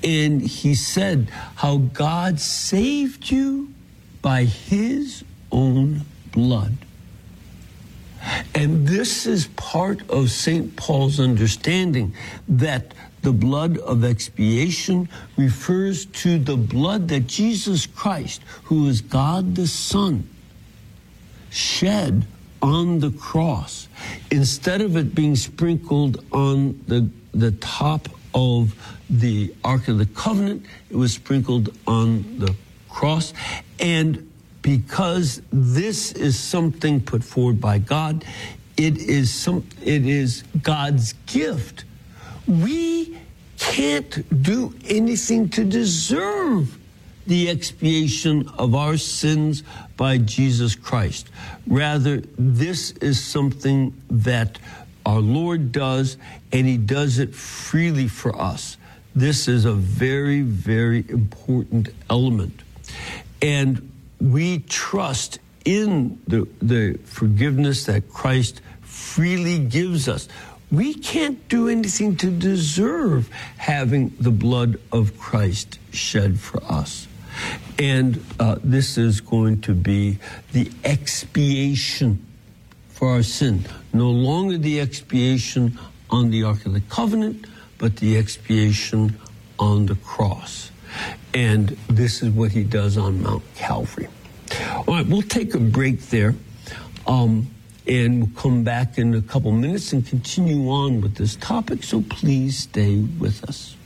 And he said how God saved you by his own blood. And this is part of St. Paul's understanding that the blood of expiation refers to the blood that Jesus Christ, who is God the Son, shed on the cross. Instead of it being sprinkled on the top of the Ark of the Covenant, it was sprinkled on the cross. And because this is something put forward by God, it is God's gift. We can't do anything to deserve the expiation of our sins by Jesus Christ. Rather, this is something that our Lord does, and he does it freely for us. This is a very, very important element. And we trust in the forgiveness that Christ freely gives us. We can't do anything to deserve having the blood of Christ shed for us. And this is going to be the expiation for our sin. No longer the expiation on the Ark of the Covenant, but the expiation on the cross. And this is what he does on Mount Calvary. All right, we'll take a break there. And we'll come back in a couple minutes and continue on with this topic. So please stay with us.